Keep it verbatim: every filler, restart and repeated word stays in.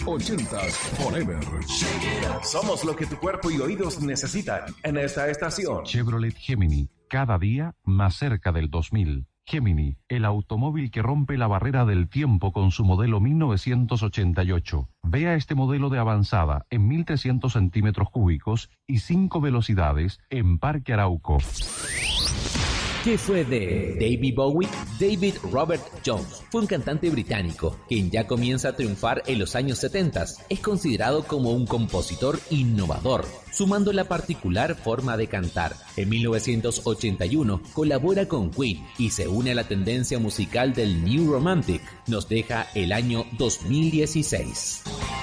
ochentas Forever. Somos lo que tu cuerpo y oídos necesitan en esta estación. Chevrolet Gemini, cada día más cerca del dos mil. Gemini, el automóvil que rompe la barrera del tiempo con su modelo mil novecientos ochenta y ocho. Vea este modelo de avanzada en mil trescientos centímetros cúbicos y cinco velocidades en Parque Arauco. ¿Qué fue de David Bowie? David Robert Jones fue un cantante británico, quien ya comienza a triunfar en los años setenta. Es considerado como un compositor innovador, sumando la particular forma de cantar. En mil novecientos ochenta y uno colabora con Queen y se une a la tendencia musical del New Romantic. Nos deja el año dos mil dieciséis.